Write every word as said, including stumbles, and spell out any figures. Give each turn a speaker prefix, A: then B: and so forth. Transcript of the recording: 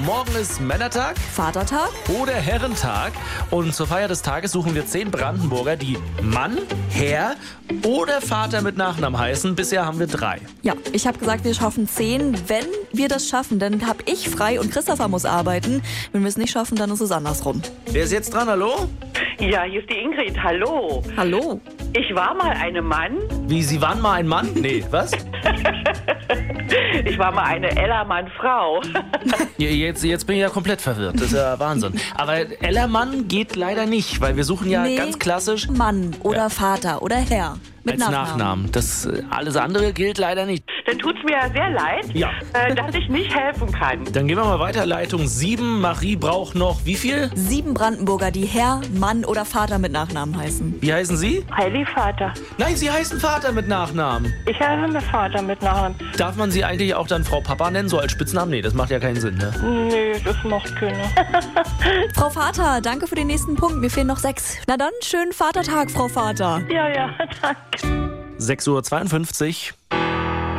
A: Morgen ist Männertag
B: Vatertag?
A: oder Herrentag. Und zur Feier des Tages suchen wir zehn Brandenburger, die Mann, Herr oder Vater mit Nachnamen heißen. Bisher haben wir drei.
B: Ja, ich habe gesagt, wir schaffen zehn, wenn wir das schaffen. Dann habe ich frei und Christopher muss arbeiten. Wenn wir es nicht schaffen, dann ist es andersrum.
A: Wer ist jetzt dran? Hallo?
C: Ja, hier ist die Ingrid. Hallo.
B: Hallo?
C: Ich war mal eine Mann.
A: Wie, Sie waren mal ein Mann? Nee, was?
C: Ich war mal eine Ellermann-Frau.
A: Jetzt, jetzt bin ich ja komplett verwirrt. Das ist ja Wahnsinn. Aber Ellermann geht leider nicht, weil wir suchen ja
B: Nee.
A: ganz klassisch
B: Mann oder
A: Ja.
B: Vater oder Herr. Mit
A: als
B: Nachnamen.
A: Nachnamen. Das äh, alles andere gilt leider nicht.
C: Dann tut's mir sehr leid,
A: Ja.
C: äh, dass ich nicht helfen kann.
A: Dann gehen wir mal weiter. Leitung sieben. Marie braucht noch wie viel?
B: Sieben Brandenburger, die Herr, Mann oder Vater mit Nachnamen heißen.
A: Wie heißen Sie?
D: Heili Vater.
A: Nein, Sie heißen Vater mit Nachnamen.
D: Ich heiße mit Vater mit Namen.
A: Darf man Sie eigentlich auch dann Frau Papa nennen, so als Spitznamen? Nee, das macht ja keinen Sinn, ne?
D: Nee, das macht keiner.
B: Frau Vater, danke für den nächsten Punkt. Mir fehlen noch sechs. Na dann, schönen Vatertag, Frau Vater.
D: Ja, ja, danke.
A: sechs Uhr zweiundfünfzig.